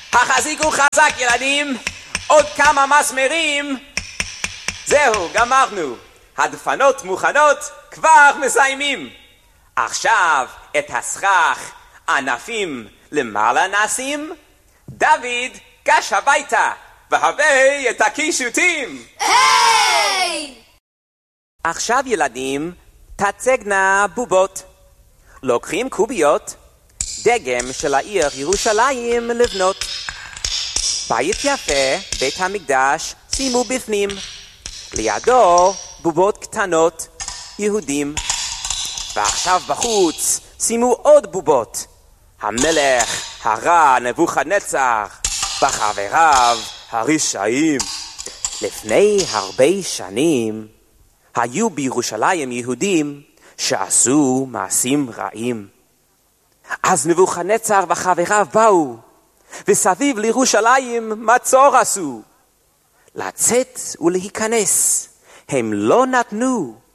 החזיקו חזק ילדים, עוד כמה מסמרים. זהו, גמרנו. הדפנות מוכנות, כבר מסיימים. עכשיו את הסכך ענפים למעלה נשים. דוד גש הביתה והביא את הקישוטים. היי! עכשיו ילדים, תצגנה בובות. לוקחים קוביות, דגם של העיר ירושלים לבנות. בית יפה, בית המקדש, שימו בפנים. לידו בובות קטנות, יהודים. ועכשיו בחוץ שימו עוד בובות. המלך הרע נבוכדנצר וחבריו הרשעים. לפני הרבה שנים היו בירושלים יהודים שעשו מעשים רעים. אז נבוכדנצר וחבריו באו וסביב לירושלים מצור עשו. לצאת ולהיכנס הם לא נתנו.